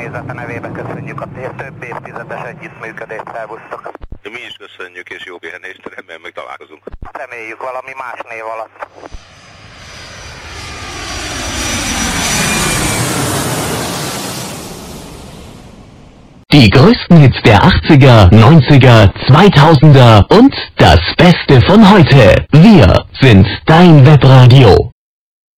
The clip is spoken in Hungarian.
személyzete nevében köszönjük a több évtizedes együttműködést, szervusztok. Mi is köszönjük, és jó pihenést, remélem meg találkozunk. Reméljük valami más név alatt. Die größten Hits der 80er, 90er, 2000er und das Beste von heute. Wir sind dein Webradio.